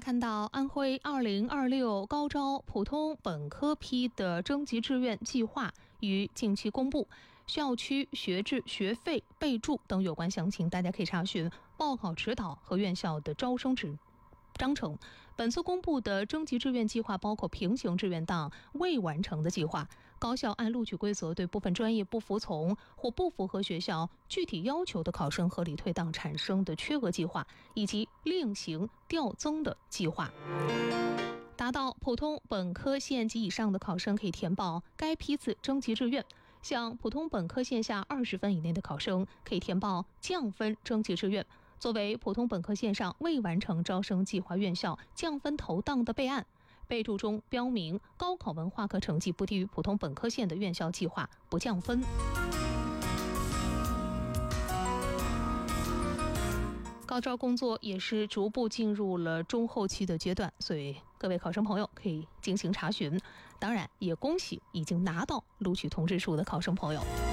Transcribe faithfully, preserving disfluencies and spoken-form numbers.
看到安徽二零二六高招普通本科批的征集志愿计划于近期公布，校区、学制、学费、备注等有关详情，大家可以查询报考指导和院校的招生指章程。本次公布的征集志愿计划包括平行志愿档未完成的计划，高校按录取规则对部分专业不服从或不符合学校具体要求的考生合理退档产生的缺额计划，以及另行调增的计划。达到普通本科线及以上的考生可以填报该批次征集志愿，像普通本科线下二十分以内的考生可以填报降分征集志愿。作为普通本科线上未完成招生计划院校降分投档的备案，备注中标明高考文化课成绩不低于普通本科线的院校计划不降分。高招工作也是逐步进入了中后期的阶段，所以各位考生朋友可以进行查询。当然，也恭喜已经拿到录取通知书的考生朋友。